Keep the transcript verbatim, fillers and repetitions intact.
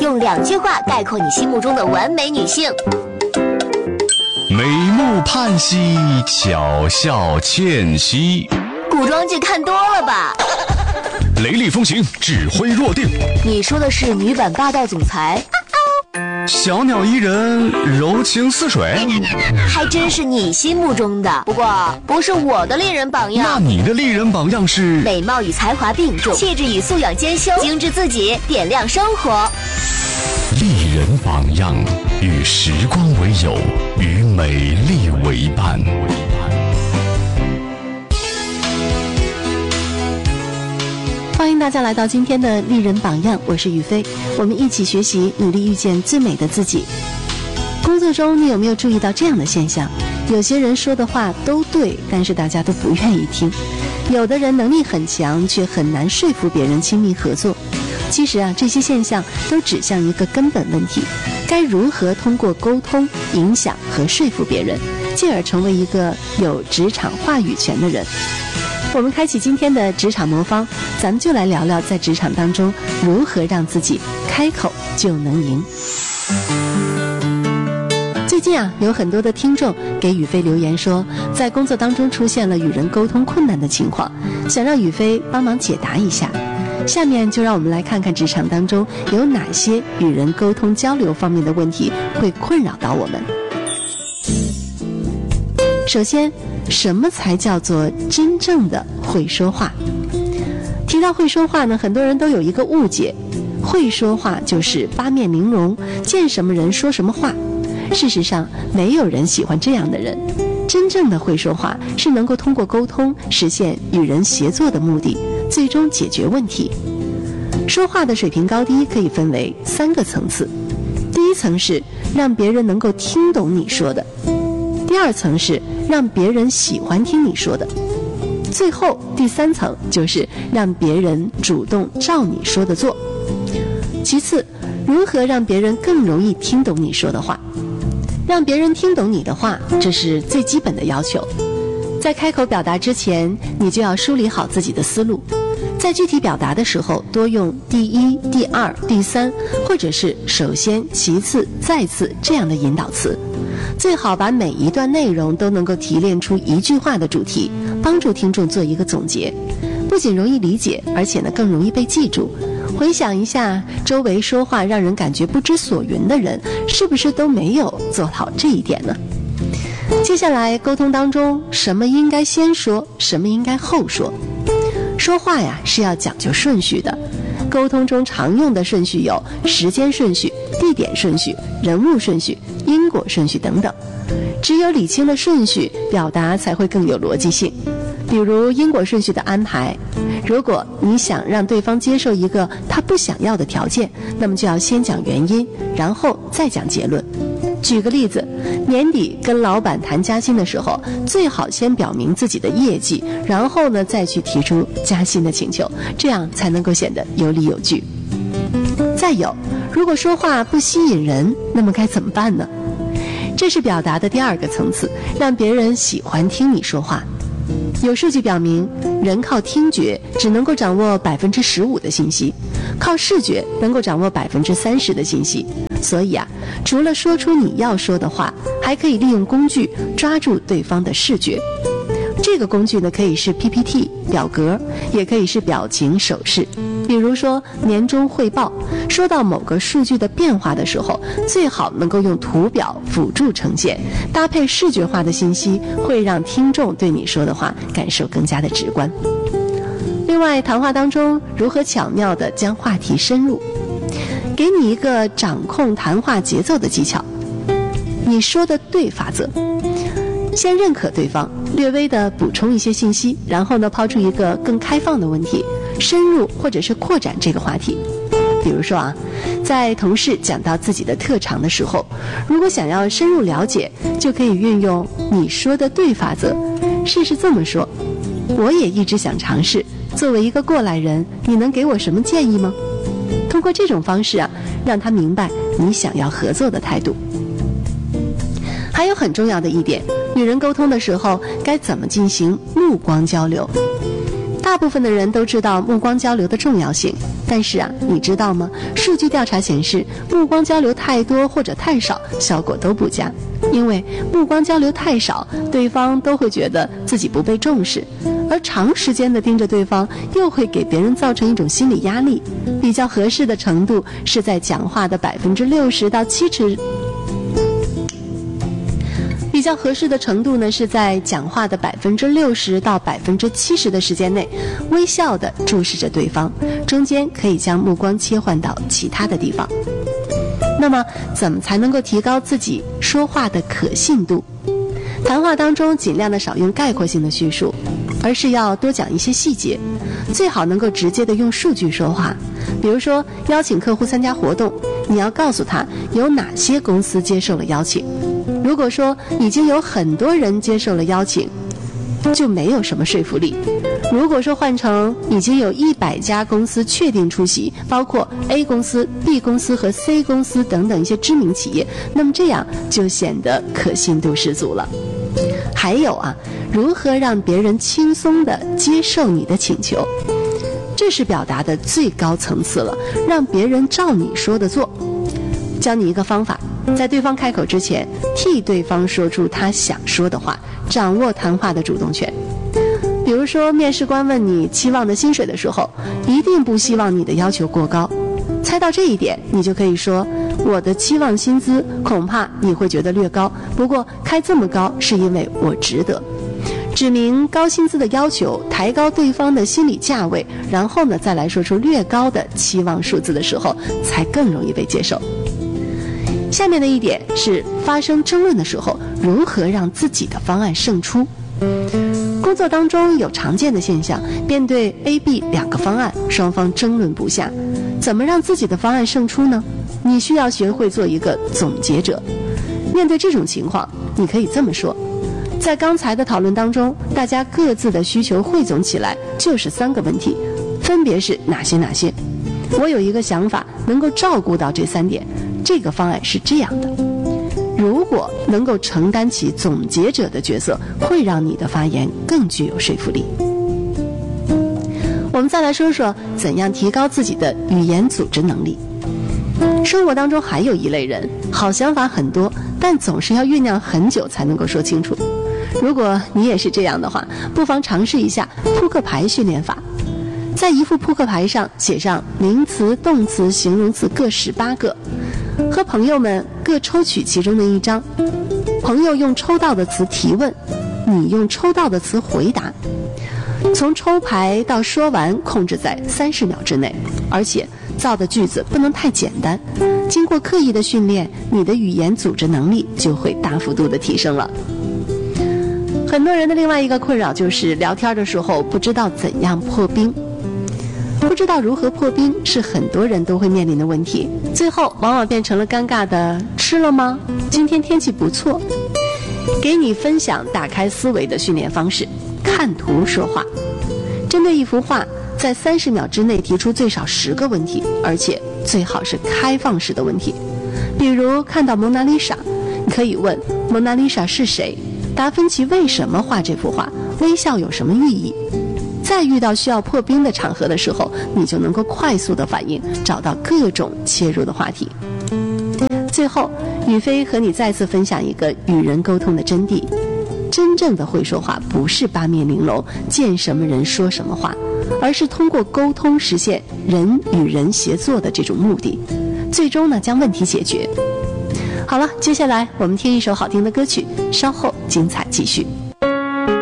用两句话概括你心目中的完美女性。 美目盼兮，巧笑倩兮。 古装剧看多了吧？ 雷厉风行，指挥若定。 你说的是女版霸道总裁？ 小鸟依人，柔情似水。 还真是你心目中的，不过不是我的丽人榜样。 那你的丽人榜样是？ 美貌与才华并重，气质与素养兼修，精致自己，点亮生活。 丽人榜样，与时光为友，与美丽为伴。 欢迎大家来到今天的丽人榜样，我是雨飞，我们一起学习，努力遇见最美的自己。工作中你有没有注意到这样的现象？有些人说的话都对，但是大家都不愿意听。有的人能力很强，却很难说服别人亲密合作。其实啊，这些现象都指向一个根本问题：该如何通过沟通影响和说服别人，进而成为一个有职场话语权的人。我们开启今天的职场魔方，咱们就来聊聊在职场当中如何让自己开口就能赢。最近啊，有很多的听众给雨飞留言说，在工作当中出现了与人沟通困难的情况，想让雨飞帮忙解答一下。下面就让我们来看看职场当中有哪些与人沟通交流方面的问题会困扰到我们。首先，什么才叫做真正的会说话？提到会说话呢，很多人都有一个误解，会说话就是八面玲珑，见什么人说什么话。事实上，没有人喜欢这样的人。真正的会说话是能够通过沟通实现与人协作的目的，最终解决问题。说话的水平高低可以分为三个层次。第一层是让别人能够听懂你说的，第二层是让别人喜欢听你说的，最后第三层就是让别人主动照你说的做。其次，如何让别人更容易听懂你说的话？让别人听懂你的话，这是最基本的要求。在开口表达之前，你就要梳理好自己的思路。在具体表达的时候，多用第一、第二、第三，或者是首先、其次、再次这样的引导词。最好把每一段内容都能够提炼出一句话的主题，帮助听众做一个总结，不仅容易理解，而且呢更容易被记住。回想一下，周围说话让人感觉不知所云的人，是不是都没有做好这一点呢？接下来，沟通当中，什么应该先说，什么应该后说？说话呀是要讲究顺序的。沟通中常用的顺序有时间顺序、地点顺序、人物顺序、因果顺序等等。只有理清了顺序，表达才会更有逻辑性。比如因果顺序的安排，如果你想让对方接受一个他不想要的条件，那么就要先讲原因，然后再讲结论。举个例子，年底跟老板谈加薪的时候，最好先表明自己的业绩，然后呢再去提出加薪的请求，这样才能够显得有理有据。再有，如果说话不吸引人，那么该怎么办呢？这是表达的第二个层次，让别人喜欢听你说话。有数据表明，人靠听觉只能够掌握百分之十五的信息，靠视觉能够掌握百分之三十的信息。所以啊，除了说出你要说的话，还可以利用工具抓住对方的视觉。这个工具呢，可以是 P P T 表格，也可以是表情手势。比如说年终汇报，说到某个数据的变化的时候，最好能够用图表辅助呈现，搭配视觉化的信息，会让听众对你说的话感受更加的直观。另外，谈话当中如何巧妙地将话题深入，给你一个掌控谈话节奏的技巧。你说的对法则，先认可对方，略微地补充一些信息，然后呢抛出一个更开放的问题，深入或者是扩展这个话题。比如说啊，在同事讲到自己的特长的时候，如果想要深入了解，就可以运用你说的对法则，试试这么说：我也一直想尝试，作为一个过来人，你能给我什么建议吗？通过这种方式啊，让他明白你想要合作的态度。还有很重要的一点，与人沟通的时候该怎么进行目光交流。大部分的人都知道目光交流的重要性， 但是啊，你知道吗？数据调查显示，目光交流太多或者太少，效果都不佳。因为目光交流太少，对方都会觉得自己不被重视，而长时间的盯着对方，又会给别人造成一种心理压力。比较合适的程度是在讲话的百分之六十到七十。比较合适的程度呢，是在讲话的百分之六十到百分之七十的时间内，微笑地注视着对方，中间可以将目光切换到其他的地方。那么，怎么才能够提高自己说话的可信度？谈话当中尽量的少用概括性的叙述，而是要多讲一些细节，最好能够直接的用数据说话。比如说，邀请客户参加活动，你要告诉他有哪些公司接受了邀请。如果说已经有很多人接受了邀请，就没有什么说服力。如果说换成已经有一百家公司确定出席，包括 A 公司、B 公司和 C 公司等等一些知名企业，那么这样就显得可信度十足了。还有啊，如何让别人轻松地接受你的请求，这是表达的最高层次了，让别人照你说的做。教你一个方法，在对方开口之前，替对方说出他想说的话，掌握谈话的主动权。比如说，面试官问你期望的薪水的时候，一定不希望你的要求过高。猜到这一点，你就可以说，我的期望薪资恐怕你会觉得略高，不过开这么高是因为我值得。指明高薪资的要求，抬高对方的心理价位，然后呢，再来说出略高的期望数字的时候，才更容易被接受。下面的一点是发生争论的时候，如何让自己的方案胜出。工作当中有常见的现象，面对 A、B 两个方案，双方争论不下，怎么让自己的方案胜出呢？你需要学会做一个总结者。面对这种情况，你可以这么说，在刚才的讨论当中，大家各自的需求汇总起来就是三个问题，分别是哪些哪些。我有一个想法，能够照顾到这三点，这个方案是这样的。如果能够承担起总结者的角色，会让你的发言更具有说服力。我们再来说说怎样提高自己的语言组织能力。生活当中还有一类人，好想法很多，但总是要酝酿很久才能够说清楚。如果你也是这样的话，不妨尝试一下扑克牌训练法。在一副扑克牌上写上名词、动词、形容词各十八个，和朋友们各抽取其中的一张，朋友用抽到的词提问，你用抽到的词回答。从抽牌到说完控制在三十秒之内，而且造的句子不能太简单。经过刻意的训练，你的语言组织能力就会大幅度的提升了。很多人的另外一个困扰就是聊天的时候不知道怎样破冰。不知道如何破冰是很多人都会面临的问题，最后往往变成了尴尬的吃了吗？今天天气不错。给你分享打开思维的训练方式，看图说话。针对一幅画，在三十秒之内提出最少十个问题，而且最好是开放式的问题。比如看到蒙娜丽莎，你可以问蒙娜丽莎是谁，达芬奇为什么画这幅画，微笑有什么寓意。在遇到需要破冰的场合的时候，你就能够快速的反应，找到各种切入的话题。最后，宇飞和你再次分享一个与人沟通的真谛：真正的会说话不是八面玲珑，见什么人说什么话，而是通过沟通实现人与人协作的这种目的，最终呢将问题解决。好了，接下来我们听一首好听的歌曲，稍后精彩继续。